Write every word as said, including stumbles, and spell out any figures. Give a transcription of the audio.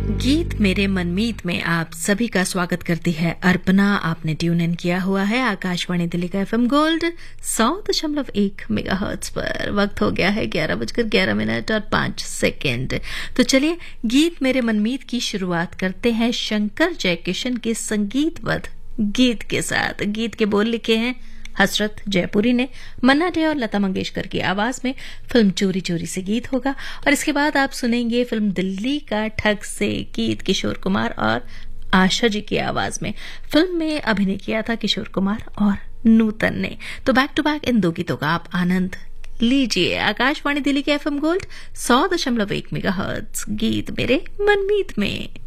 गीत मेरे मनमीत में आप सभी का स्वागत करती है अर्पणा। आपने ट्यून इन किया हुआ है आकाशवाणी दिल्ली का एफएम गोल्ड सौ दशमलव एक मेगाहर्ट्ज पर। वक्त हो गया है ग्यारह बजकर ग्यारह मिनट और पांच सेकेंड। तो चलिए गीत मेरे मनमीत की शुरुआत करते हैं शंकर जयकिशन के संगीतबद्ध गीत के साथ। गीत के बोल लिखे हैं हसरत जयपुरी ने, मन्ना डे और लता मंगेशकर की आवाज में। फिल्म चोरी चोरी से गीत होगा और इसके बाद आप सुनेंगे फिल्म दिल्ली का ठग से गीत किशोर कुमार और आशा जी की आवाज में। फिल्म में अभिनय किया था किशोर कुमार और नूतन ने। तो बैक टू बैक इन दो गीतों का आप आनंद लीजिए। आकाशवाणी दिल्ली के एफएम गोल्ड सौ दशमलव एक मेगाहर्ट्ज गीत मेरे मनमीत में।